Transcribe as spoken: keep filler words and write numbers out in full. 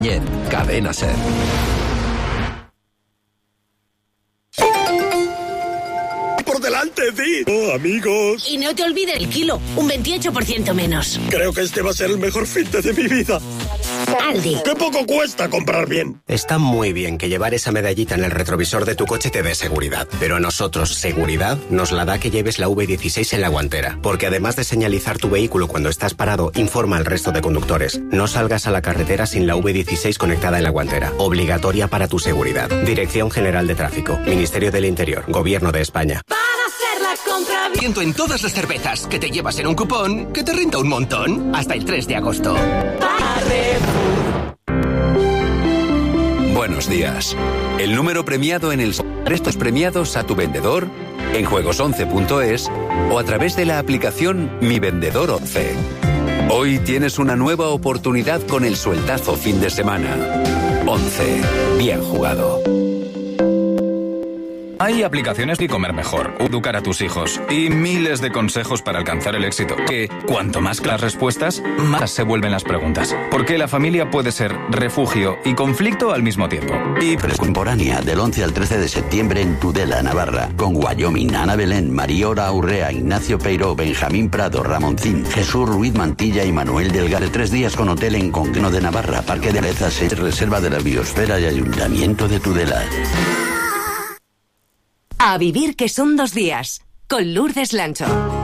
Cadena Ser. ¡Por delante, sí! ¡Oh, amigos! Y no te olvides el kilo, un veintiocho por ciento menos. Creo que este va a ser el mejor fin de mi vida. Aldi. ¡Qué poco cuesta comprar bien! Está muy bien que llevar esa medallita en el retrovisor de tu coche te dé seguridad. Pero a nosotros, seguridad nos la da que lleves la V dieciséis en la guantera. Porque además de señalizar tu vehículo cuando estás parado, informa al resto de conductores. No salgas a la carretera sin la V dieciséis conectada en la guantera. Obligatoria para tu seguridad. Dirección General de Tráfico. Ministerio del Interior. Gobierno de España. Para hacer la compra bien. Siento en todas las cervezas que te llevas en un cupón que te renta un montón. Hasta el tres de agosto. Buenos días. El número premiado en el restos premiados a tu vendedor en juegos once punto es o a través de la aplicación Mi Vendedor once. Hoy tienes una nueva oportunidad con el sueltazo fin de semana. once. Bien jugado. Hay aplicaciones que comer mejor, educar a tus hijos y miles de consejos para alcanzar el éxito. Que cuanto más claras respuestas, más se vuelven las preguntas. Porque la familia puede ser refugio y conflicto al mismo tiempo. Y Contemporánea del once al trece de septiembre en Tudela, Navarra, con Wyoming, Ana Belén, Mariora Urrea, Ignacio Peiró, Benjamín Prado, Ramoncín, Jesús Ruiz Mantilla y Manuel Delgado. Tres días con hotel en Conqueno de Navarra, Parque de Alezas, Reserva de la Biosfera y Ayuntamiento de Tudela. A vivir que son dos días, con Lourdes Lancho.